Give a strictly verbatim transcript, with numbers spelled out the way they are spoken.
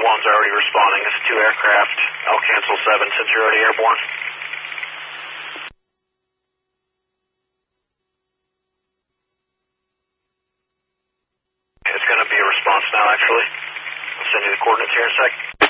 one's already responding. It's two aircraft. I'll cancel seven since you're already airborne. It's going to be a response now, actually. I'll send you the coordinates here in a sec.